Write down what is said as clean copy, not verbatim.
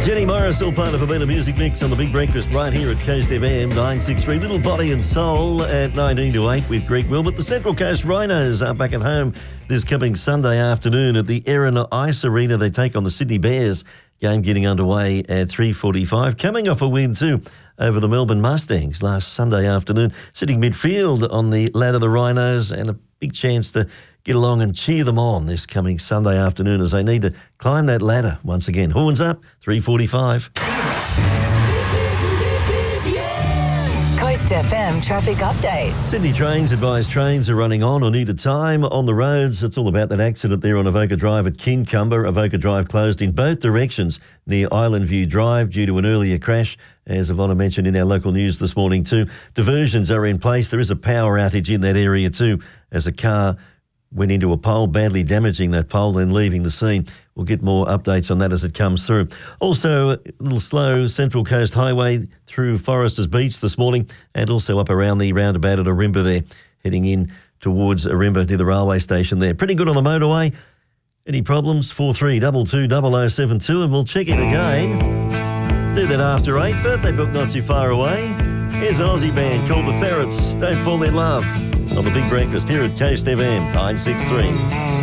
Jenny Morris, all part of a better music mix on the Big Breakfast right here at Coast FM 963. Little Body and Soul at 19 to 8 with Greg Wilmot. The Central Coast Rhinos are back at home this coming Sunday afternoon at the Erin Ice Arena. They take on the Sydney Bears. Game getting underway at 3:45. Coming off a win too over the Melbourne Mustangs last Sunday afternoon. Sitting midfield on the ladder, the Rhinos, and a big chance to get along and cheer them on this coming Sunday afternoon as they need to climb that ladder once again. Horns up, 3:45. Coast FM traffic update. Sydney Trains advise trains are running on or needed time on the roads. It's all about that accident there on Avoca Drive at Kincumber. Avoca Drive closed in both directions near Island View Drive due to an earlier crash, as Ivana mentioned in our local news this morning too. Diversions are in place. There is a power outage in that area too as a car went into a pole, badly damaging that pole, then leaving the scene. We'll get more updates on that as it comes through. Also, a little slow Central Coast Highway through Foresters Beach this morning and also up around the roundabout at Ourimbah there, heading in towards Ourimbah near the railway station there. Pretty good on the motorway. Any problems? 43220072 and we'll check it again. Do that after 8. Birthday book not too far away. Here's an Aussie band called The Ferrets. Don't Fall in Love on the Big Breakfast here at Coast FM 963.